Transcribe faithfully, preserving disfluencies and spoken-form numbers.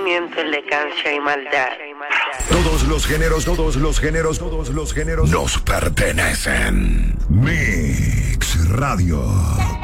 sentimiento, elegancia y maldad. Todos los géneros, todos los géneros, todos los géneros nos pertenecen. Mix Radio.